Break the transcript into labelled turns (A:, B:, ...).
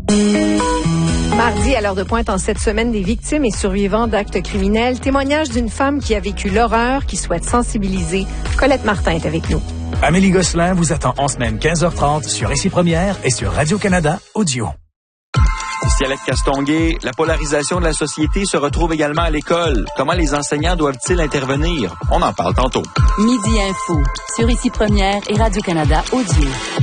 A: Mardi, à l'heure de pointe en cette semaine des victimes et survivants d'actes criminels, témoignage d'une femme qui a vécu l'horreur, qui souhaite sensibiliser. Colette Martin est avec nous.
B: Amélie Gosselin vous attend en semaine 15h30 sur Ici Première et sur Radio-Canada Audio.
C: Ici Alex Castonguay, la polarisation de la société se retrouve également à l'école. Comment les enseignants doivent-ils intervenir? On en parle tantôt.
D: Midi Info, sur Ici Première et Radio-Canada Audio.